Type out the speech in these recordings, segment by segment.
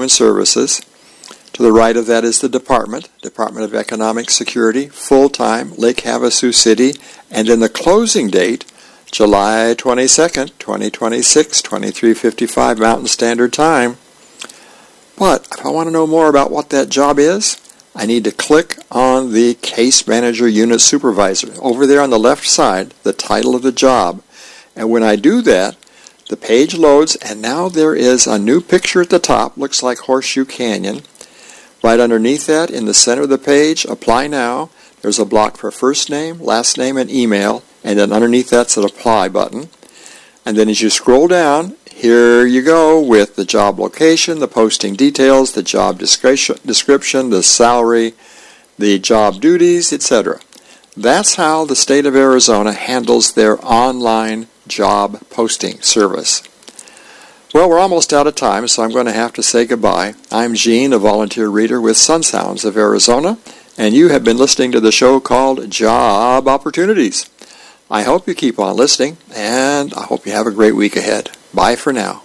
Human Services. To the right of that is the Department of Economic Security, full-time, Lake Havasu City, and then the closing date, July 22nd, 2026, 23:55 Mountain Standard Time. But if I want to know more about what that job is, I need to click on the Case Manager Unit Supervisor. Over there on the left side, the title of the job. And when I do that, the page loads, and now there is a new picture at the top, looks like Horseshoe Canyon. Right underneath that, in the center of the page, Apply Now, there's a block for first name, last name, and email, and then underneath that's an Apply button. And then as you scroll down, here you go with the job location, the posting details, the job description, the salary, the job duties, etc. That's how the state of Arizona handles their online job posting service. Well, we're almost out of time, so I'm going to have to say goodbye. I'm Gene, a volunteer reader with Sun Sounds of Arizona, and you have been listening to the show called Job Opportunities. I hope you keep on listening, and I hope you have a great week ahead. Bye for now.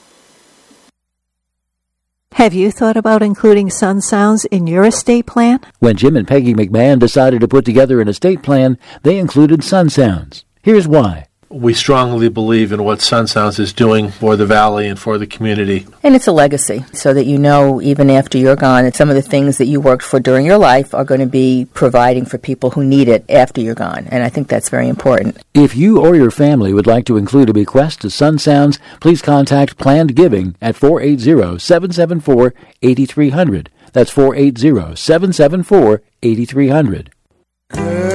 Have you thought about including Sun Sounds in your estate plan? When Jim and Peggy McMahon decided to put together an estate plan, they included Sun Sounds. Here's why. We strongly believe in what Sun Sounds is doing for the Valley and for the community. And it's a legacy, so that you know even after you're gone that some of the things that you worked for during your life are going to be providing for people who need it after you're gone. And I think that's very important. If you or your family would like to include a bequest to Sun Sounds, please contact Planned Giving at 480-774-8300. That's 480-774-8300.